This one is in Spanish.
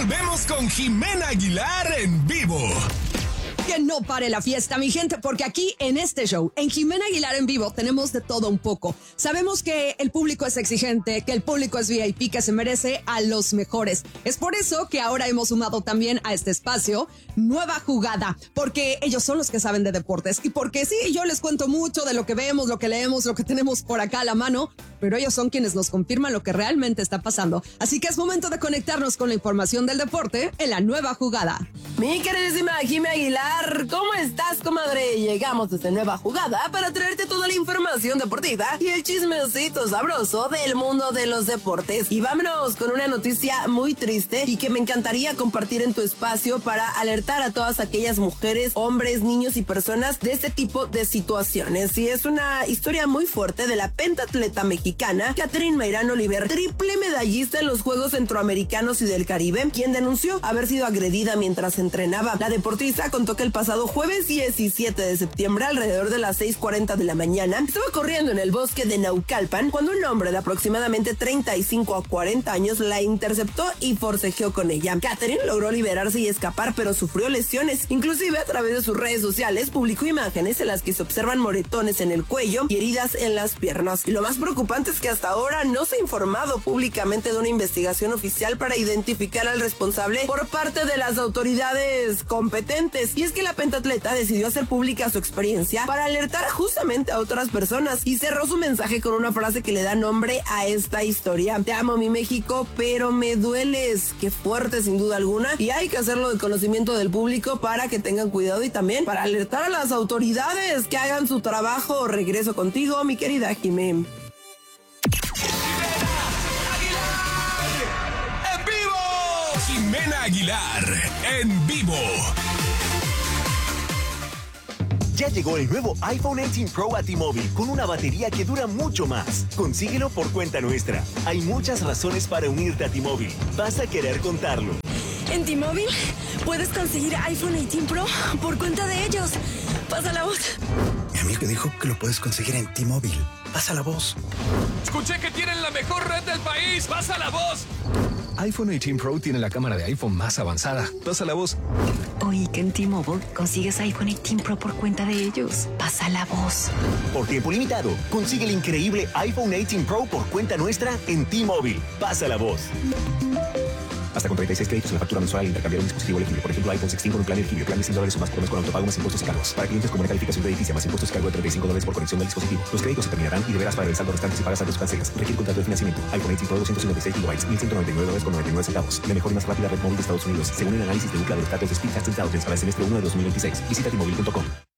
volvemos con Jimena Aguilar en vivo. Que no pare la fiesta, mi gente, porque aquí en este show, en Jimena Aguilar en vivo, tenemos de todo un poco. Sabemos que el público es exigente, que el público es VIP, que se merece a los mejores. Es por eso que ahora hemos sumado también a este espacio Nueva Jugada, porque ellos son los que saben de deportes y porque sí, yo les cuento mucho de lo que vemos, lo que leemos, lo que tenemos por acá a la mano, pero ellos son quienes nos confirman lo que realmente está pasando. Así que es momento de conectarnos con la información del deporte en la Nueva Jugada. Mi queridísima Jimena Aguilar, ¿cómo estás, comadre? Llegamos desde Nueva Jugada para traerte toda la información deportiva y el chismecito sabroso del mundo de los deportes. Y vámonos con una noticia muy triste y que me encantaría compartir en tu espacio para alertar a todas aquellas mujeres, hombres, niños y personas de este tipo de situaciones. Y es una historia muy fuerte de la pentatleta mexicana Katherine Mayrán Oliver, triple medallista en los Juegos Centroamericanos y del Caribe, quien denunció haber sido agredida mientras entrenaba. La deportista contó que el pasado jueves 17 de septiembre, alrededor de las 6:40 de la mañana, estaba corriendo en el bosque de Naucalpan cuando un hombre de aproximadamente 35 a 40 años la interceptó y forcejeó con ella. Katherine logró liberarse y escapar, pero sufrió lesiones. Inclusive, a través de sus redes sociales, publicó imágenes en las que se observan moretones en el cuello y heridas en las piernas. Y lo más preocupante es que hasta ahora no se ha informado públicamente de una investigación oficial para identificar al responsable por parte de las autoridades competentes. Y es que la pentatleta decidió hacer pública su experiencia para alertar justamente a otras personas y cerró su mensaje con una frase que le da nombre a esta historia: te amo, mi México, pero me dueles. Qué fuerte, sin duda alguna, y hay que hacerlo de conocimiento del público para que tengan cuidado y también para alertar a las autoridades que hagan su trabajo. Regreso contigo, mi querida Jimé. Jimena Aguilar en vivo. Ya llegó el nuevo iPhone 18 Pro a T-Mobile con una batería que dura mucho más. Consíguelo por cuenta nuestra. Hay muchas razones para unirte a T-Mobile. Vas a querer contarlo. En T-Mobile puedes conseguir iPhone 18 Pro por cuenta de ellos. Pasa la voz. Mi amigo dijo que lo puedes conseguir en T-Mobile. Pasa la voz. Escuché que tienen la mejor red del país. Pasa la voz. iPhone 18 Pro tiene la cámara de iPhone más avanzada. Pasa la voz. Oí que en T-Mobile consigues iPhone 18 Pro por cuenta de ellos. Pasa la voz. Por tiempo limitado, consigue el increíble iPhone 18 Pro por cuenta nuestra en T-Mobile. Pasa la voz. Hasta con 36 créditos en la factura mensual al intercambiar un dispositivo elegible. Por ejemplo, iPhone 16 con un plan elegible. Plan de $100 o más por mes con autopago más impuestos y cargos. Para clientes con buena calificación crediticia más impuestos y cargo de $35 por conexión del dispositivo. Los créditos se terminarán y deberás pagar el saldo restante si pagas saldos cancelas. Requiere contrato de financiamiento. iPhone 18 Pro 256 GB, $1.199.99. La mejor y más rápida red móvil de Estados Unidos, según el análisis de Ookla de los datos de Speedtest Intelligence para el semestre 1 de 2026. Visita T-Mobile.com.